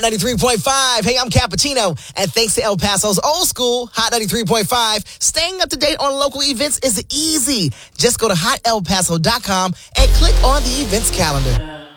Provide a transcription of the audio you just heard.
93.5. Hey, I'm Cappuccino. And thanks to El Paso's old school, Hot 93.5, staying up to date on local events is easy. Just go to hotelpaso.com and click on the events calendar.